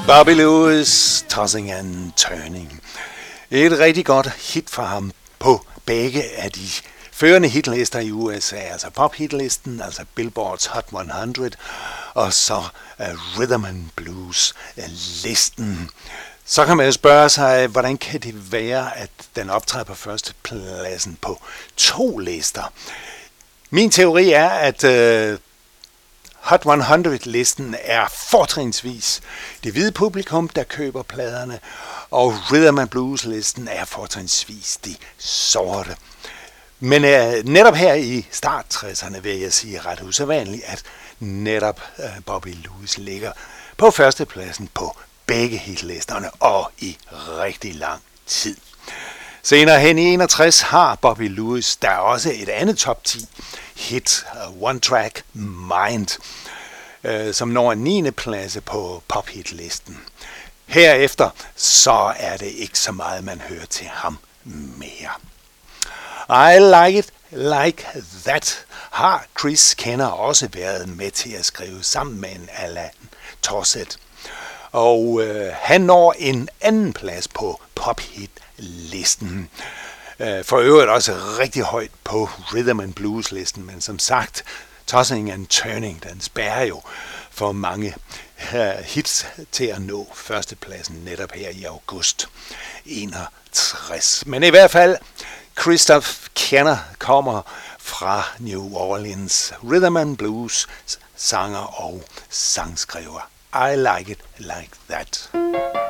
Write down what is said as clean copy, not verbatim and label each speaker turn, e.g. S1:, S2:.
S1: Bobby Lewis, Tossing and Turning. Et rigtig godt hit fra ham på begge af de førende hitlister i USA, altså pop-hitlisten, altså Billboards Hot 100, og så Rhythm and Blues-listen. Så kan man jo spørge sig, hvordan kan det være, at den optræder på førstepladsen på 2 lister? Min teori er, at Hot 100-listen er fortrinsvis det hvide publikum, der køber pladerne, og Rhythm and Blues-listen er fortrinsvis de sorte. Men netop her i start 60'erne vil jeg sige ret usædvanligt, at netop Bobby Lewis ligger på førstepladsen på begge hitlisterne og i rigtig lang tid. Senere hen i 61 har Bobby Lewis der også et andet top 10 hit, One Track Mind, som når en 9. plads på pop-hit-listen. Herefter så er det ikke så meget, man hører til ham mere. I Like It Like That har Chris Kenner også været med til at skrive sammen med en Alan Tossett. Og han når en 2. plads på pop-hit-listen. For øvrigt også rigtig højt på Rhythm and Blues-listen, men som sagt, Tossing and Turning, den spærrer jo for mange hits til at nå førstepladsen netop her i august 61. Men i hvert fald, Christoph Kenner kommer fra New Orleans, Rhythm and Blues sanger og sangskriver. I Like It Like That.